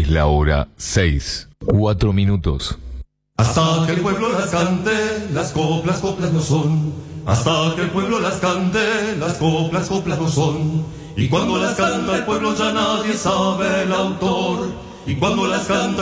Es la hora 6, 4 minutos. Hasta que el pueblo las cante, las coplas no son. Hasta que el pueblo las cante, las coplas no son. Y cuando las canta el pueblo ya nadie sabe el autor. Y cuando las canta